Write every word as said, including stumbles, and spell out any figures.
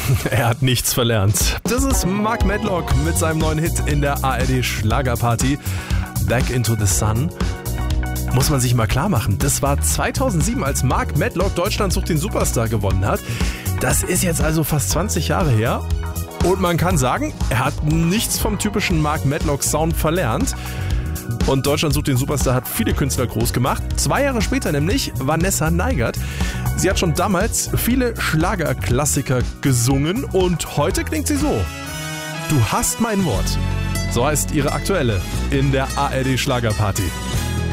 Er hat nichts verlernt. Das ist Mark Medlock mit seinem neuen Hit in der A R D Schlagerparty. Back into the Sun. Muss man sich mal klar machen, das war zweitausendsieben, als Mark Medlock Deutschland sucht den Superstar gewonnen hat. Das ist jetzt also fast zwanzig Jahre her. Und man kann sagen, er hat nichts vom typischen Mark Medlock Sound verlernt. Und Deutschland sucht den Superstar hat viele Künstler groß gemacht. Zwei Jahre später nämlich Vanessa Neigert. Sie hat schon damals viele Schlagerklassiker gesungen und heute klingt sie so. Du hast mein Wort. So heißt ihre aktuelle in der A R D Schlagerparty.